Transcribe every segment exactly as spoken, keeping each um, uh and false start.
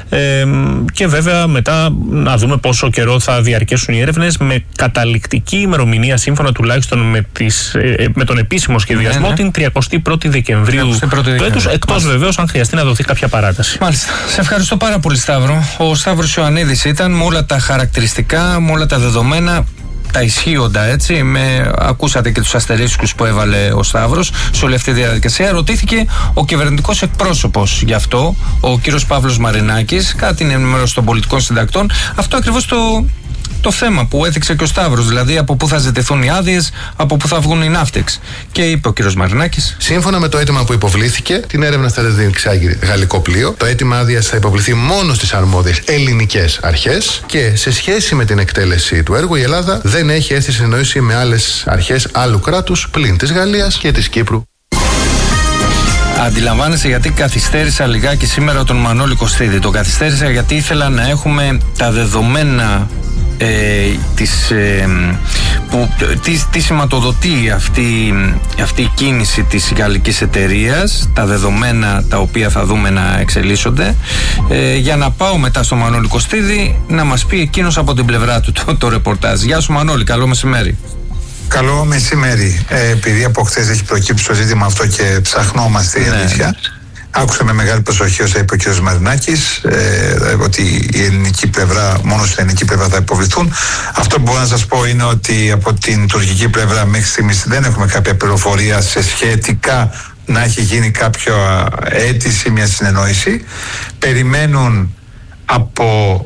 Ε, και βέβαια μετά να δούμε πόσο καιρό θα διαρκέσουν οι έρευνες, με καταληκτική ημερομηνία σύμφωνα τουλάχιστον με, τις, ε, με τον επίσημο σχεδιασμό, ναι, ναι, την τριαντή πρώτη Δεκεμβρίου του έτους, εκτός βεβαίως αν χρειαστεί να δοθεί κάποια παράταση. Μάλιστα. Σε ευχαριστώ πάρα πολύ, Σταύρο. Ο Σταύρος Ιωαννίδης ήταν, με όλα τα χαρακτηριστικά, με όλα τα δεδομένα, τα ισχύοντα, έτσι. Με, ακούσατε και τους αστερίσκους που έβαλε ο Σταύρος σε όλη αυτή τη διαδικασία. Ρωτήθηκε ο κυβερνητικός εκπρόσωπος γι' αυτό, ο κύριος Παύλος Μαρινάκης, κατά την ενημέρωση των πολιτικών συντακτών. Αυτό ακριβώς το, το θέμα που έθιξε και ο Σταύρος, δηλαδή από πού θα ζητηθούν οι άδειες, από πού θα βγουν οι ναύτεξ. Και είπε ο κύριος Μαρινάκης: σύμφωνα με το αίτημα που υποβλήθηκε, την έρευνα θα διεξάγει γαλλικό πλοίο. Το αίτημα άδειας θα υποβληθεί μόνο στις αρμόδιες ελληνικές αρχές και σε σχέση με την εκτέλεση του έργου, η Ελλάδα δεν έχει έρθει σε συνεννόηση με άλλες αρχές άλλου κράτους πλην της Γαλλίας και της Κύπρου. Αντιλαμβάνεσαι γιατί καθυστέρησα λιγάκι σήμερα τον Μανώλη Κωστίδη? Το καθυστέρησα γιατί ήθελα να έχουμε τα δεδομένα ε, της, ε, που, τι, τι σηματοδοτεί αυτή, αυτή η κίνηση της γαλλικής εταιρείας, τα δεδομένα τα οποία θα δούμε να εξελίσσονται, ε, για να πάω μετά στο Μανώλη Κωστίδη να μας πει εκείνος από την πλευρά του το, το ρεπορτάζ. Γεια σου Μανώλη, καλό μεσημέρι. Καλό μεσημέρι. Ε, επειδή από χθες έχει προκύψει το ζήτημα αυτό και ψαχνόμαστε, η ναι, αλήθεια. Άκουσα με μεγάλη προσοχή όσα είπε ο κ. Μαρινάκης, ε, ότι η ελληνική πλευρά, μόνο στην ελληνική πλευρά θα υποβληθούν. Αυτό που μπορώ να σας πω είναι ότι από την τουρκική πλευρά μέχρι στιγμής δεν έχουμε κάποια πληροφορία σε σχετικά να έχει γίνει κάποια αίτηση, μια συνεννόηση. Περιμένουν από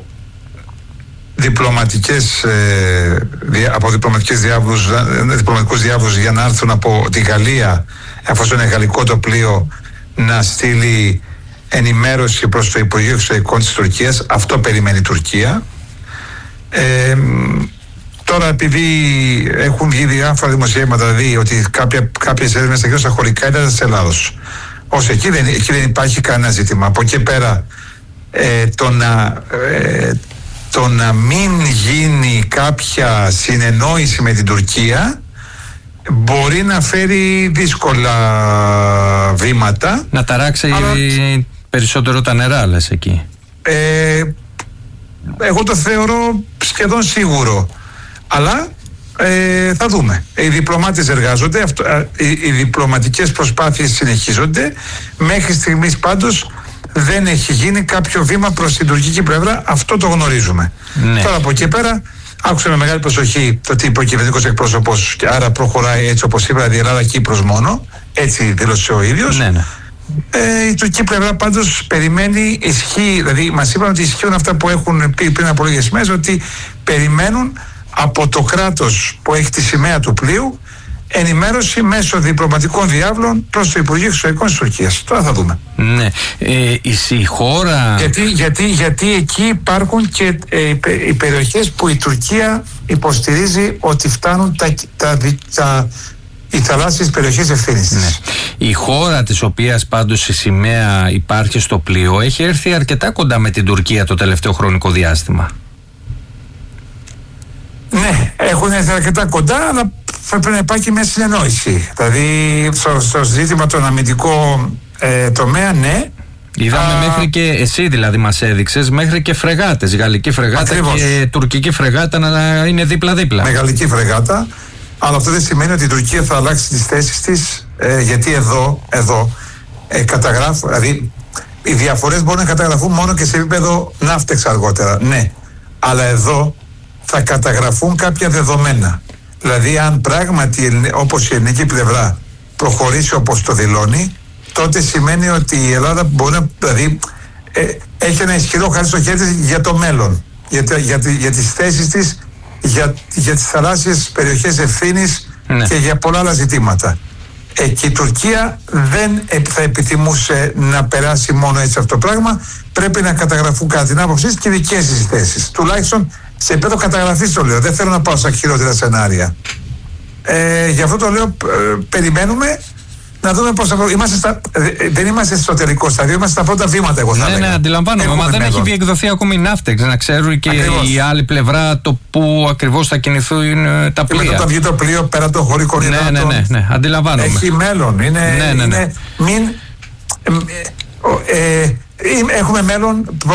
διπλωματικές, ε, από διπλωματικές διάβους, διπλωματικούς διάβους για να έρθουν από τη Γαλλία, εφόσον είναι γαλλικό το πλοίο, να στείλει ενημέρωση προς το Υπουργείο Εξωτερικών της Τουρκίας. Αυτό περιμένει η Τουρκία. Ε, τώρα επειδή έχουν βγει διάφορα δημοσιεύματα, δηλαδή ότι κάποια, κάποιες έρευνες θα γίνουν στα χωρικά ύδατα της Ελλάδος. Ως εκεί δεν, εκεί δεν υπάρχει κανένα ζήτημα. Από εκεί πέρα ε, το να... Ε, το να μην γίνει κάποια συνεννόηση με την Τουρκία μπορεί να φέρει δύσκολα βήματα. Να ταράξει αλλά... περισσότερο τα νερά, λες εκεί. Ε, εγώ το θεωρώ σχεδόν σίγουρο. Αλλά ε, θα δούμε. Οι διπλωμάτες εργάζονται, αυτό, οι, οι διπλωματικές προσπάθειες συνεχίζονται. Μέχρι στιγμής πάντως δεν έχει γίνει κάποιο βήμα προς την τουρκική πλευρά, αυτό το γνωρίζουμε. Ναι. Τώρα από εκεί πέρα, άκουσα με μεγάλη προσοχή το τι είπε ο κυβερνητικός εκπρόσωπος, και άρα προχωράει έτσι όπως είπα, δηλαδή Ελλάδα-Κύπρος μόνο, έτσι δήλωσε ο ίδιος. Ναι, ναι. Ε, η τουρκική πλευρά πάντως περιμένει, ισχύει, δηλαδή μας είπαν ότι ισχύουν αυτά που έχουν πει πριν από λίγες μέρες, ότι περιμένουν από το κράτος που έχει τη σημαία του πλοίου ενημέρωση μέσω διπλωματικών διάβλων προς το Υπουργείο Εξωτερικών της Τουρκίας. Τώρα θα δούμε. Ναι. Ε, η χώρα... Γιατί, γιατί, γιατί εκεί υπάρχουν και ε, οι περιοχές που η Τουρκία υποστηρίζει ότι φτάνουν τα, τα, τα, οι θαλάσσιες περιοχές ευθύνης της. Ναι. Η χώρα της οποίας πάντως η σημαία υπάρχει στο πλοίο έχει έρθει αρκετά κοντά με την Τουρκία το τελευταίο χρονικό διάστημα. Ναι, έχουν έρθει αρκετά κοντά, αλλά πρέπει να υπάρχει μια συνεννόηση. Δηλαδή, στο, στο ζήτημα των αμυντικών ε, τομέα, ναι. Είδαμε α... μέχρι και, εσύ δηλαδή μας έδειξες, μέχρι και φρεγάτες, γαλλική φρεγάτα. Ακριβώς. Και τουρκική φρεγάτα να είναι δίπλα-δίπλα. Με γαλλική φρεγάτα, αλλά αυτό δεν σημαίνει ότι η Τουρκία θα αλλάξει τις θέσεις της, ε, γιατί εδώ, εδώ ε, καταγράφω, δηλαδή οι διαφορές μπορούν να καταγραφούν μόνο και σε επίπεδο ναύτεξ αργότερα, ναι. Αλλά εδώ θα καταγραφούν κάποια δεδομένα. Δηλαδή αν πράγματι όπως η ελληνική πλευρά προχωρήσει όπως το δηλώνει, τότε σημαίνει ότι η Ελλάδα μπορεί να, δηλαδή, ε, έχει ένα ισχυρό χάρτη στο χέρι της για το μέλλον, για, για, για, για τις θέσεις της, για, για τις θαλάσσιες περιοχές ευθύνης, ναι, και για πολλά άλλα ζητήματα. Ε, και η Τουρκία δεν θα επιθυμούσε να περάσει μόνο έτσι αυτό το πράγμα. Πρέπει να καταγραφούν κατά την άποψή της και δικές της θέσεις. Τουλάχιστον σε επίπεδο καταγραφής το λέω. Δεν θέλω να πάω στα χειρότερα σενάρια. Ε, γι' αυτό το λέω, ε, περιμένουμε να δούμε πώς θα... Είμαστε στα... ε, δεν είμαστε στο τελικό στάδιο, είμαστε στα πρώτα βήματα, εγώ θα ναι, έλεγα. Ναι, αντιλαμβάνομαι, μα δεν έχει διεκδοθεί ακόμη η ναύτεξ, να ξέρουν και ακριβώς η άλλη πλευρά το που ακριβώς θα κινηθούν τα πλοία. Και μετά θα βγει το πλοίο πέρα των χωρικών υδάτων. Ναι, ναι, ναι, ναι, αντιλαμβάνομαι. Έχει μέλλον, είναι... Ναι, ναι, ναι. είναι μην, ε, ε, ε, έχουμε μέλλον...